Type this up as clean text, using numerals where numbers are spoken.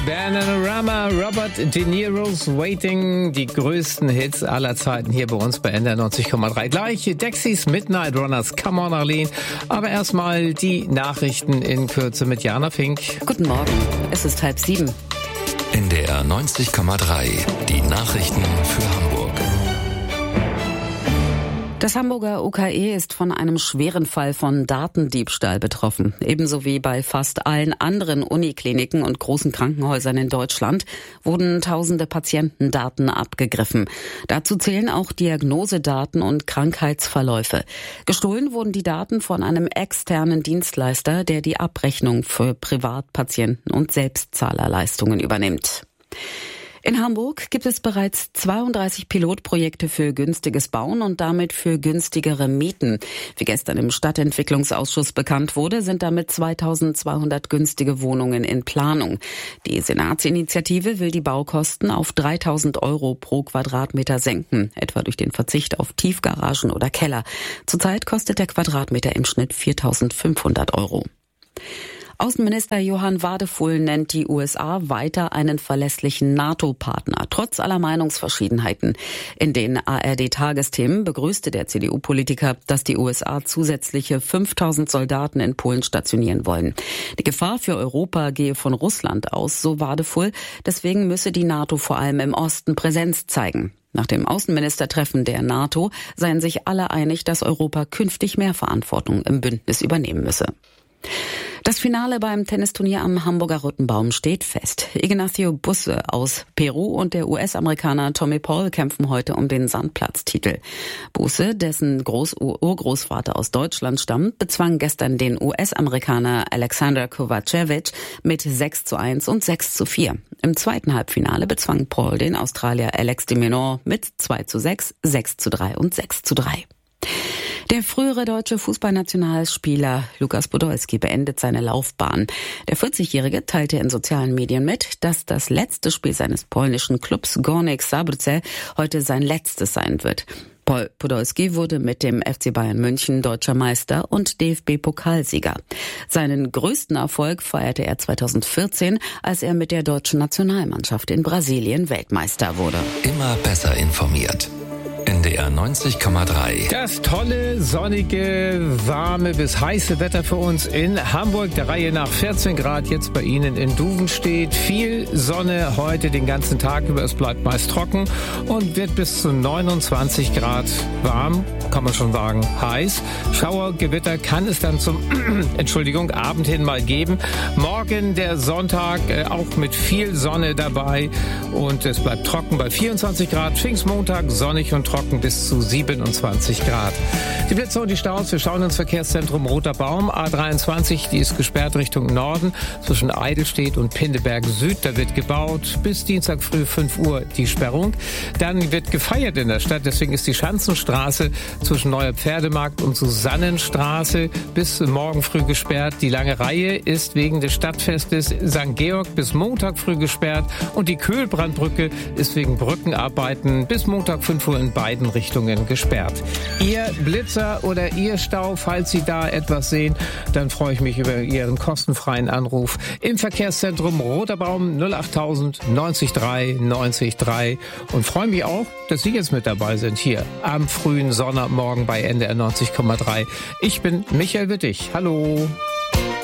Bananarama, Robert De Niro's Waiting, die größten Hits aller Zeiten hier bei uns bei NDR 90,3. Gleich Dexys Midnight Runners, Come On Arlene. Aber erstmal die Nachrichten in Kürze mit Jana Fink. Guten Morgen, es ist 6:30. NDR 90,3, die Nachrichten für Hamburg. Das Hamburger UKE ist von einem schweren Fall von Datendiebstahl betroffen. Ebenso wie bei fast allen anderen Unikliniken und großen Krankenhäusern in Deutschland wurden tausende Patientendaten abgegriffen. Dazu zählen auch Diagnosedaten und Krankheitsverläufe. Gestohlen wurden die Daten von einem externen Dienstleister, der die Abrechnung für Privatpatienten und Selbstzahlerleistungen übernimmt. In Hamburg gibt es bereits 32 Pilotprojekte für günstiges Bauen und damit für günstigere Mieten. Wie gestern im Stadtentwicklungsausschuss bekannt wurde, sind damit 2200 günstige Wohnungen in Planung. Die Senatsinitiative will die Baukosten auf 3.000 € pro Quadratmeter senken, etwa durch den Verzicht auf Tiefgaragen oder Keller. Zurzeit kostet der Quadratmeter im Schnitt 4.500 €. Außenminister Johann Wadefuhl nennt die USA weiter einen verlässlichen NATO-Partner, trotz aller Meinungsverschiedenheiten. In den ARD-Tagesthemen begrüßte der CDU-Politiker, dass die USA zusätzliche 5.000 Soldaten in Polen stationieren wollen. Die Gefahr für Europa gehe von Russland aus, so Wadefuhl. Deswegen müsse die NATO vor allem im Osten Präsenz zeigen. Nach dem Außenministertreffen der NATO seien sich alle einig, dass Europa künftig mehr Verantwortung im Bündnis übernehmen müsse. Das Finale beim Tennisturnier am Hamburger Rüttenbaum steht fest. Ignacio Busse aus Peru und der US-Amerikaner Tommy Paul kämpfen heute um den Sandplatztitel. Busse, dessen Urgroßvater aus Deutschland stammt, bezwang gestern den US-Amerikaner Alexander Kovacevic mit 6:1 und 6:4. Im zweiten Halbfinale bezwang Paul den Australier Alex de Minaur mit 2:6, 6:3 und 6:3. Der frühere deutsche Fußballnationalspieler Lukas Podolski beendet seine Laufbahn. Der 40-Jährige teilte in sozialen Medien mit, dass das letzte Spiel seines polnischen Clubs Górnik Zabrze heute sein letztes sein wird. Podolski wurde mit dem FC Bayern München deutscher Meister und DFB-Pokalsieger. Seinen größten Erfolg feierte er 2014, als er mit der deutschen Nationalmannschaft in Brasilien Weltmeister wurde. Immer besser informiert. NDR 90,3. Das tolle, sonnige, warme bis heiße Wetter für uns in Hamburg. Der Reihe nach 14 Grad jetzt bei Ihnen in Duvenstedt. Viel Sonne heute den ganzen Tag über. Es bleibt meist trocken und wird bis zu 29 Grad warm, kann man schon sagen, heiß. Schauergewitter kann es dann zum Abend hin mal geben. Morgen der Sonntag auch mit viel Sonne dabei und es bleibt trocken bei 24 Grad. Pfingstmontag sonnig und trocken bis zu 27 Grad. Die Blitze und die Staus, wir schauen ins Verkehrszentrum Roter Baum. A23, die ist gesperrt Richtung Norden zwischen Eidelstedt und Pinneberg Süd. Da wird gebaut. Bis Dienstag früh 5 Uhr die Sperrung. Dann wird gefeiert in der Stadt. Deswegen ist die Schanzenstraße zwischen Neuer Pferdemarkt und Susannenstraße bis morgen früh gesperrt. Die lange Reihe ist wegen des Stadtfestes St. Georg bis Montag früh gesperrt. Und die Köhlbrandbrücke ist wegen Brückenarbeiten bis Montag 5 Uhr in beiden Richtungen gesperrt. Ihr Blitzer oder Ihr Stau, falls Sie da etwas sehen, dann freue ich mich über Ihren kostenfreien Anruf im Verkehrszentrum Roter Baum 08000 90 3 90 3 und freue mich auch, dass Sie jetzt mit dabei sind hier am frühen Sonntagmorgen bei NDR 90,3. Ich bin Michael Wittig. Hallo.